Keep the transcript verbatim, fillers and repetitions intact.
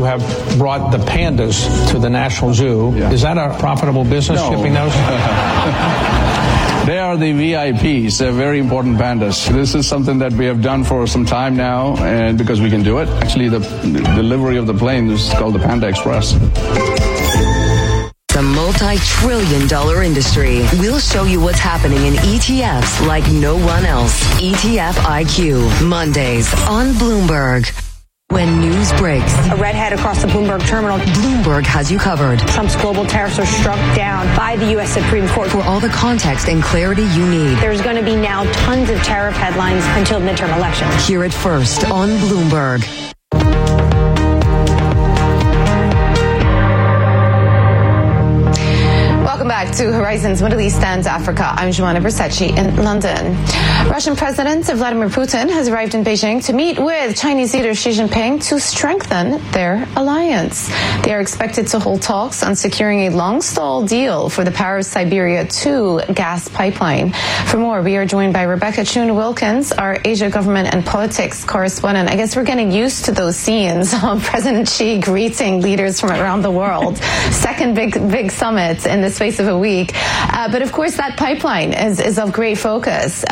have brought the pandas to the National Zoo. Yeah. Is that a profitable business, no. shipping those? They are the V I Ps. They're very important pandas. This is something that we have done for some time now, and because we can do it. Actually, the, the delivery of the plane is called the Panda Express. The multi-trillion dollar industry. We'll show you what's happening in E T Fs like no one else. E T F I Q, Mondays on Bloomberg. When news breaks, a redhead across the Bloomberg terminal. Bloomberg has you covered. Trump's global tariffs are struck down by the U S Supreme Court. For all the context and clarity you need. There's going to be now tons of tariff headlines until midterm elections. Hear it first on Bloomberg. Welcome back to Horizons Middle East and Africa. I'm Joanna Versace in London. Russian President Vladimir Putin has arrived in Beijing to meet with Chinese leader Xi Jinping to strengthen their alliance. They are expected to hold talks on securing a long-stalled deal for the Paris Siberia two gas pipeline. For more, we are joined by Rebecca Chun-Wilkins, our Asia government and politics correspondent. I guess we're getting used to those scenes of President Xi greeting leaders from around the world. Second big, big summit in the space of a week. Uh, but of course, that pipeline is, is of great focus.